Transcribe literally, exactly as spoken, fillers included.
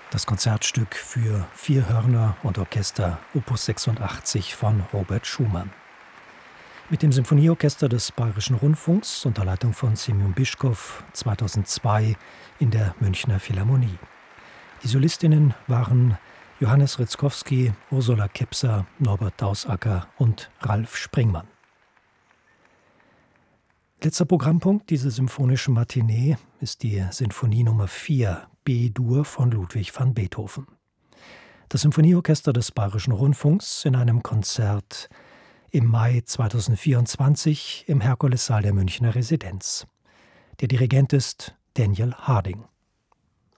Das Konzertstück für vier Hörner und Orchester Opus sechsundachtzig von Robert Schumann. Mit dem Symphonieorchester des Bayerischen Rundfunks unter Leitung von Semjon Bischkow zweitausendzwei in der Münchner Philharmonie. Die Solistinnen waren Johannes Ritzkowski, Ursula Kepser, Norbert Dausacker und Ralf Springmann. Letzter Programmpunkt dieser symphonischen Matinee ist die Sinfonie Nummer vier, B-Dur von Ludwig van Beethoven. Das Symphonieorchester des Bayerischen Rundfunks in einem Konzert im Mai zweitausendvierundzwanzig im Herkulessaal der Münchner Residenz. Der Dirigent ist Daniel Harding.